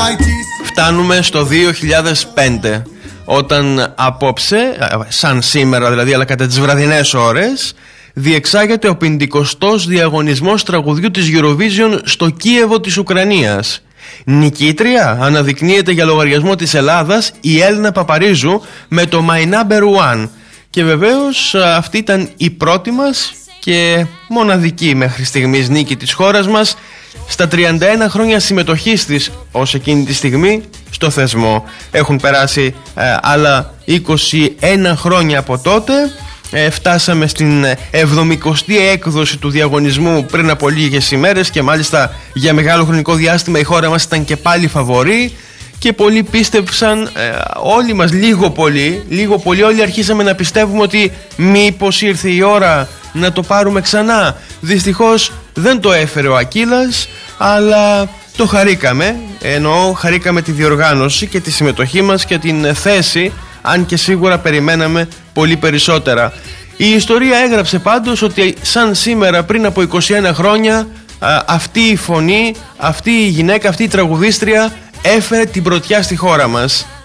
Φτάνουμε στο 2005, όταν απόψε, σαν σήμερα δηλαδή, αλλά κατά τις βραδινές ώρες, διεξάγεται ο 50ος διαγωνισμός τραγουδιού της Eurovision στο Κίεβο της Ουκρανίας. Νικήτρια αναδεικνύεται για λογαριασμό της Ελλάδας η Έλληνα Παπαρίζου με το My Number One. Και βεβαίως αυτή ήταν η πρώτη μας και μοναδική μέχρι στιγμής νίκη της χώρας μας στα 31 χρόνια συμμετοχής της ως εκείνη τη στιγμή στο θεσμό. Έχουν περάσει άλλα 21 χρόνια από τότε. Φτάσαμε στην 70η έκδοση του διαγωνισμού πριν από λίγες ημέρες και μάλιστα για μεγάλο χρονικό διάστημα η χώρα μας ήταν και πάλι φαβορή και πολλοί πίστεψαν, όλοι μας λίγο πολύ όλοι αρχίσαμε να πιστεύουμε ότι μήπως ήρθε η ώρα να το πάρουμε ξανά. Δυστυχώς δεν το έφερε ο Ακύλας, αλλά το χαρήκαμε, χαρήκαμε τη διοργάνωση και τη συμμετοχή μας και την θέση, αν και σίγουρα περιμέναμε πολύ περισσότερα. Η ιστορία έγραψε πάντως ότι σαν σήμερα πριν από 21 χρόνια αυτή η φωνή, αυτή η γυναίκα, αυτή η τραγουδίστρια έφερε την πρωτιά στη χώρα μας.